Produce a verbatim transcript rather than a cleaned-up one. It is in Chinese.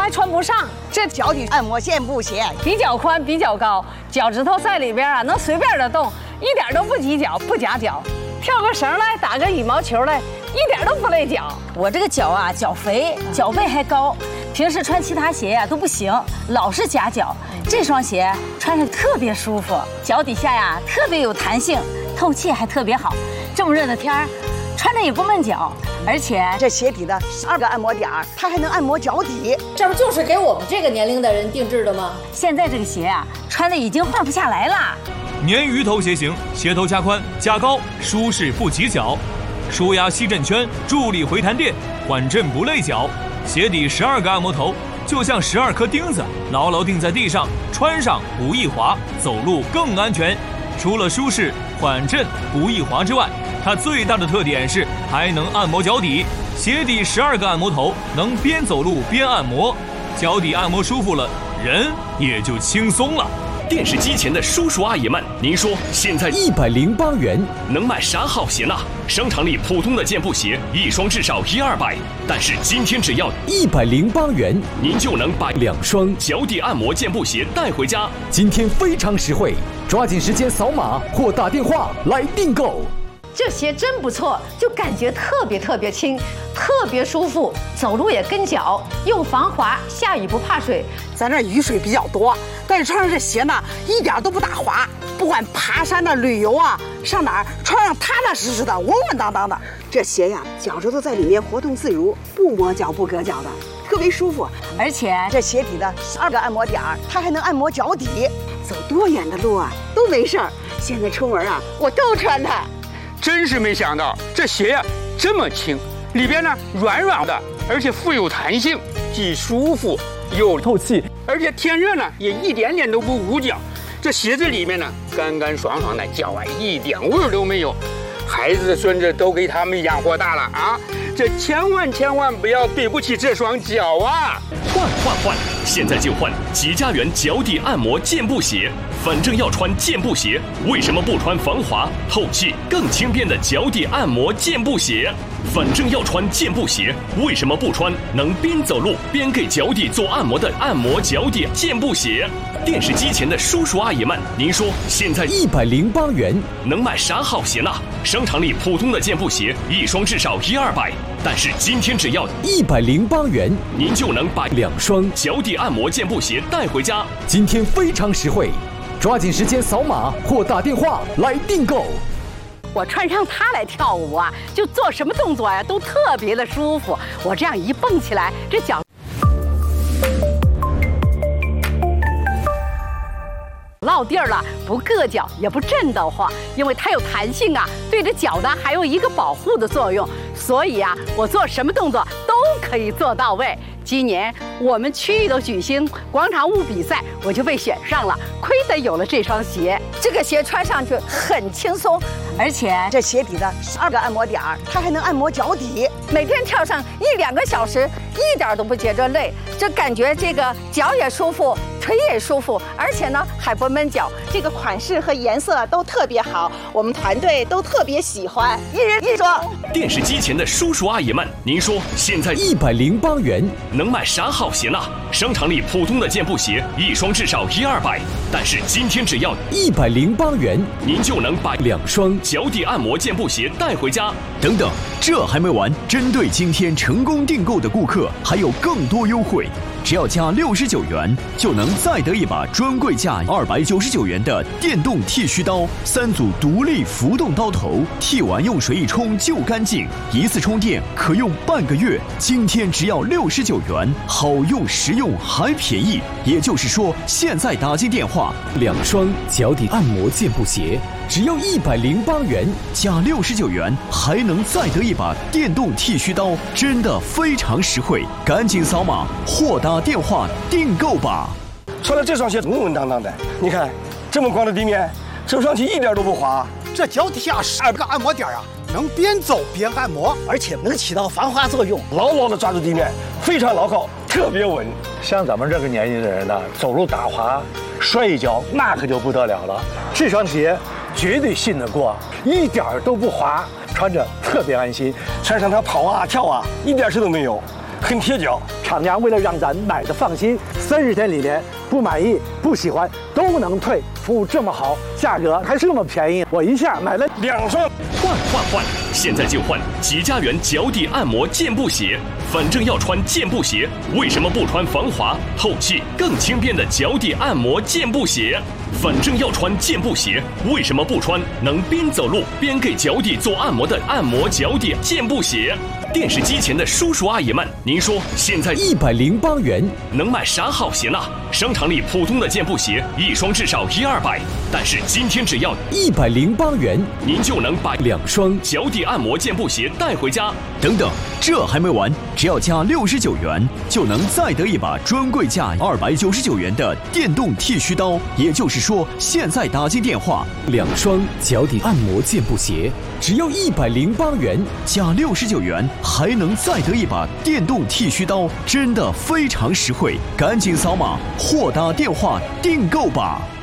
还穿不上。这脚底按摩健步鞋比较宽，比较高，脚趾头在里边啊，能随便的动，一点都不挤脚，不夹脚。跳个绳来，打个羽毛球来，一点都不累脚。 我这个脚啊，脚肥，脚背还高，平时穿其他鞋呀、啊、都不行，老是夹脚。这双鞋穿上特别舒服，脚底下呀特别有弹性，透气还特别好。这么热的天儿，穿着也不闷脚，而且这鞋底的十二个按摩点儿，它还能按摩脚底。 这不就是给我们这个年龄的人定制的吗？ 现在这个鞋啊，穿的已经换不下来了。 鲶鱼头鞋型，鞋头加宽加高，舒适不挤脚，舒压吸震圈，助力回弹垫，缓震不累脚。鞋底十二个按摩头，就像十二颗钉子，牢牢钉在地上，穿上不易滑，走路更安全。除了舒适、缓震、不易滑之外，它最大的特点是还能按摩脚底。鞋底十二个按摩头，能边走路边按摩，脚底按摩舒服了，人也就轻松了。 电视机前的叔叔阿姨们，您说现在一百零八元能买啥好鞋呢？商场里普通的健步鞋一双至少一二百，但是今天只要一百零八元， 您就能把两双脚底按摩健步鞋带回家。 今天非常实惠，抓紧时间扫码或打电话来订购。 这鞋真不错，就感觉特别特别轻，特别舒服，走路也跟脚，又防滑，下雨不怕水。 咱这雨水比较多，但是穿上这鞋呢，一点都不打滑。不管爬山的、旅游啊，上哪儿穿上踏踏实实的，稳稳当当的。这鞋呀，脚趾头在里面活动自如，不磨脚不硌脚的，特别舒服。而且这鞋底的十二个按摩点儿，它还能按摩脚底，走多远的路啊都没事儿。现在出门啊，我都穿它。 真是没想到，这鞋呀、啊、这么轻，里边呢软软的，而且富有弹性，既舒服又透气，而且天热呢也一点点都不捂脚。这鞋子里面呢干干爽爽的，脚啊一点味儿都没有。孩子孙子都给他们养活大了啊！这千万千万不要对不起这双脚啊！ 换换换！现在就换吉家园脚底按摩健步鞋。反正要穿健步鞋，为什么不穿防滑、透气、更轻便的脚底按摩健步鞋？反正要穿健步鞋，为什么不穿能边走路边给脚底做按摩的按摩脚底健步鞋？电视机前的叔叔阿姨们，您说现在一百零八元能买啥好鞋呢？商场里普通的健步鞋一双至少一二百，但是今天只要一百零八元， 您就能把两双脚底按摩健步鞋带回家。 今天非常实惠，抓紧时间扫码或打电话来订购。 我穿上它来跳舞啊，就做什么动作呀、啊、都特别的舒服。我这样一蹦起来，这脚落地儿了，不硌脚，也不震得慌，因为它有弹性啊，对着脚呢还有一个保护的作用。所以啊，我做什么动作都可以做到位。今年我们区域的举行广场舞比赛，我就被选上了，亏得有了这双鞋。这个鞋穿上去很轻松，而且这鞋底的十二个按摩点儿，它还能按摩脚底。每天跳上一两个小时，一点都不觉着累，这感觉这个脚也舒服，腿也舒服，而且呢还不闷脚。这个款式和颜色都特别好，我们团队都特别喜欢，一人一双。 电视机前的叔叔阿姨们，您说现在一百零八元能买啥好鞋呢？商场里普通的健步鞋一双至少一二百，但是今天只要一百零八元， 您就能把两双脚底按摩健步鞋带回家。 等等，这还没完，针对今天成功订购的顾客，还有更多优惠。只要加六十九元，就能再得一把专柜价二百九十九元的电动剃须刀，三组独立浮动刀头，剃完用水一冲就干净，一次充电可用半个月。今天只要六十九元，好用实用还便宜。也就是说，现在打进电话， 两双脚底按摩健步鞋只要一百零八元， 加六十九元，还能再得一把电动剃须刀，真的非常实惠。赶紧扫码或打电话订购吧。 穿了这双鞋稳稳当当的，你看这么光的地面，走上去一点都不滑。 这脚底下十二个按摩点啊，能边走边按摩，而且能起到防滑作用， 牢牢的抓住地面，非常牢靠，特别稳。 像咱们这个年纪的人呢，走路打滑、摔一跤，那可就不得了了。这双鞋绝对信得过，一点都不滑，穿着特别安心。 穿上它跑啊跳啊，一点事都没有。很很贴脚。 厂家为了让咱买的放心，三十天里面不满意、不喜欢都能退，服务这么好，价格还是那么便宜，我一下买了两双。 换换换！现在就换极家园脚底按摩健步鞋。反正要穿健步鞋，为什么不穿防滑、透气、更轻便的脚底按摩健步鞋？反正要穿健步鞋，为什么不穿能边走路边给脚底做按摩的按摩脚底健步鞋？电视机前的叔叔阿姨们，您说现在一百零八元能买啥好鞋呢？商场里普通的健步鞋一双至少一二百，但是今天只要一百零八元， 您就能把两双脚底按摩健步鞋带回家。 等等，这还没完，只要加六十九元，就能再得一把专柜价二百九十九元的电动剃须刀。也就是说，现在打进电话， 两双脚底按摩健步鞋只要一百零八元， 加六十九元还能再得一把电动剃须刀，真的非常实惠！赶紧扫码或打电话订购吧。